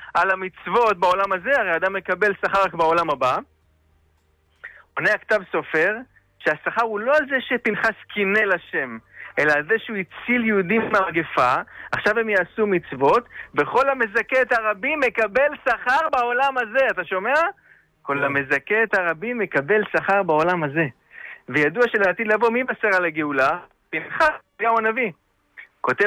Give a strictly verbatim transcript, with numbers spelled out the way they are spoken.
על המצוות בעולם הזה, הרי האדם מקבל שכר רק בעולם הבא. עונה הכתב סופר שהשכר הוא לא על זה שפנחס קינא לשם, אלא על זה שהוא הציל יהודים מהמגפה. עכשיו הם יעשו מצוות, וכל המזכה את הרבים מקבל שכר בעולם הזה. אתה שומע? כל המזכה את הרבים מקבל שכר בעולם הזה. וידוע שלעתיד לבוא מי בסר על הגאולה? פנחס, אליהו הנביא.